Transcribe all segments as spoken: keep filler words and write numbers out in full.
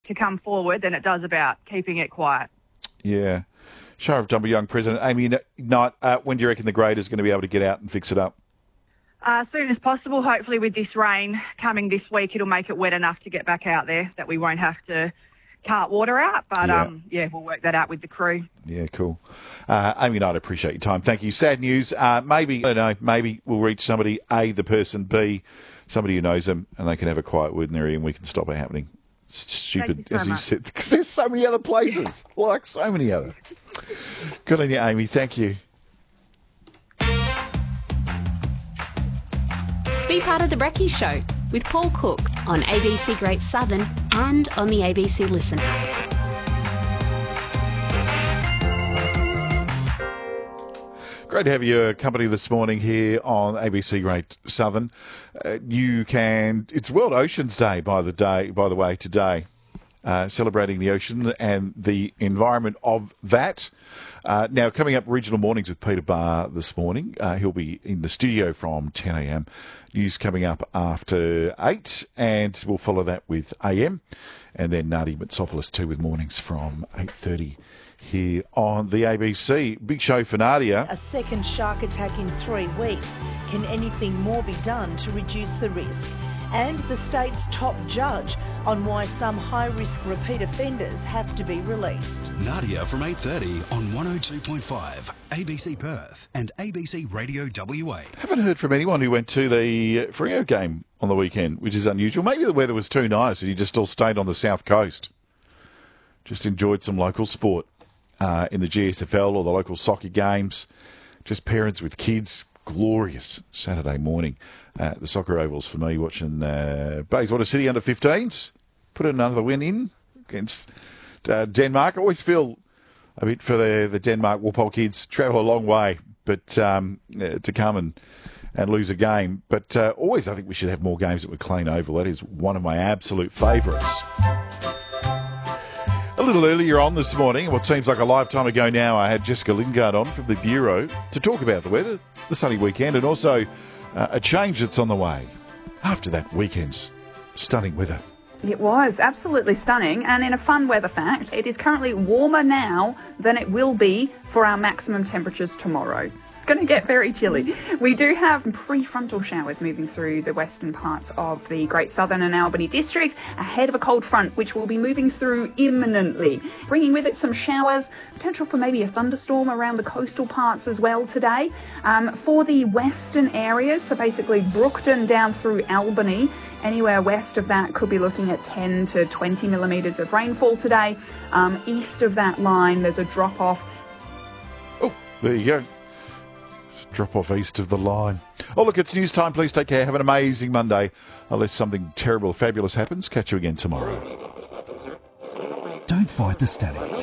to come forward than it does about keeping it quiet. Yeah. Sheriff Jumbo Young, President Amy Knight, uh, when do you reckon the grader's going to be able to get out and fix it up? Uh, as soon as possible. Hopefully with this rain coming this week, it'll make it wet enough to get back out there that we won't have to cart water out. But, yeah, um, yeah we'll work that out with the crew. Yeah, cool. Uh, Amy Knight, I appreciate your time. Thank you. Sad news. Uh, maybe, I don't know, maybe we'll reach somebody, A, the person, B, somebody who knows them, and they can have a quiet word in their ear and we can stop it happening. It's stupid, you so as you much. said, because there's so many other places, like so many other. Good on you, Amy. Thank you. Be part of the Brekkie Show with Paul Cook on A B C Great Southern and on the A B C Listen app. Great to have your company this morning here on A B C Great Southern. Uh, you can. It's World Oceans Day, by the day. By the way, today, uh, celebrating the ocean and the environment of that. Uh, now, coming up, regional mornings with Peter Barr this morning. Uh, he'll be in the studio from ten a m. News coming up after eight, and we'll follow that with A M, and then Nadi Mitsopoulos too with mornings from eight thirty. Here on the A B C. Big show for Nadia. A second shark attack in three weeks. Can anything more be done to reduce the risk? And the state's top judge on why some high-risk repeat offenders have to be released. Nadia from eight thirty on one oh two point five, A B C Perth and A B C Radio W A. Haven't heard from anyone who went to the Freo game on the weekend, which is unusual. Maybe the weather was too nice and you just all stayed on the south coast. Just enjoyed some local sport. Uh, in the G S F L or the local soccer games, just parents with kids, glorious Saturday morning. Uh, the soccer ovals for me watching uh, Bayswater City under fifteens. Put another win in against uh, Denmark. I always feel a bit for the, the Denmark Walpole kids. Travel a long way but um, uh, to come and, and lose a game. But uh, always I think we should have more games at McLean Oval. That is one of my absolute favourites. A little earlier on this morning, what seems like a lifetime ago now, I had Jessica Lingard on from the Bureau to talk about the weather, the sunny weekend, and also uh, a change that's on the way after that weekend's stunning weather. It was absolutely stunning, and in a fun weather fact, it is currently warmer now than it will be for our maximum temperatures tomorrow. Going to get very chilly. We do have prefrontal showers moving through the western parts of the Great Southern and Albany district ahead of a cold front which will be moving through imminently, bringing with it some showers, potential for maybe a thunderstorm around the coastal parts as well today. Um, for the western areas, so basically Brookton down through Albany, anywhere west of that could be looking at ten to twenty millimetres of rainfall today. Um, east of that line, there's a drop-off. Oh, there you go. Drop off east of the line. Oh, look, it's news time. Please take care. Have an amazing Monday. Unless something terrible, fabulous happens, catch you again tomorrow. Don't fight the static.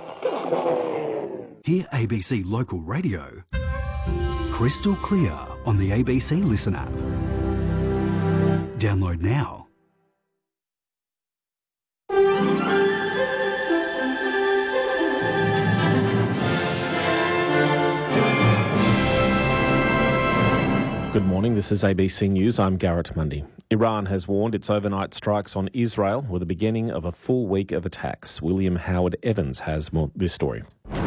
Hear A B C Local Radio crystal clear on the A B C Listen app. Download now. Good morning, this is A B C News. I'm Garrett Mundy. Iran has warned its overnight strikes on Israel were the beginning of a full week of attacks. William Howard Evans has more this story.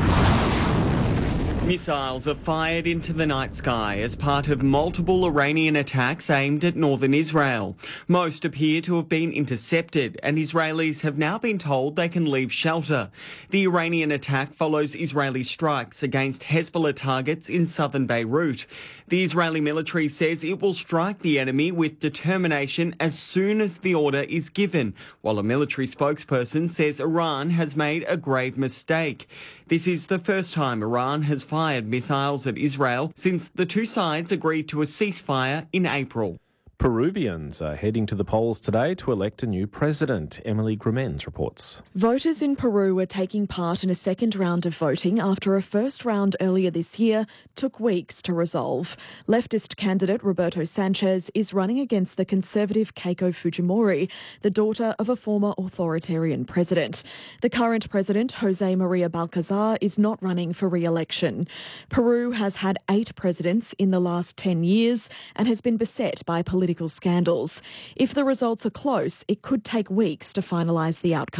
Missiles are fired into the night sky as part of multiple Iranian attacks aimed at northern Israel. Most appear to have been intercepted, and Israelis have now been told they can leave shelter. The Iranian attack follows Israeli strikes against Hezbollah targets in southern Beirut. The Israeli military says it will strike the enemy with determination as soon as the order is given, while a military spokesperson says Iran has made a grave mistake. This is the first time Iran has fired missiles at Israel since the two sides agreed to a ceasefire in April. Peruvians are heading to the polls today to elect a new president. Emily Grumens reports. Voters in Peru are taking part in a second round of voting after a first round earlier this year took weeks to resolve. Leftist candidate Roberto Sanchez is running against the conservative Keiko Fujimori, the daughter of a former authoritarian president. The current president, Jose Maria Balcazar, is not running for re-election. Peru has had eight presidents in the last ten years and has been beset by political scandals. If the results are close, it could take weeks to finalise the outcome.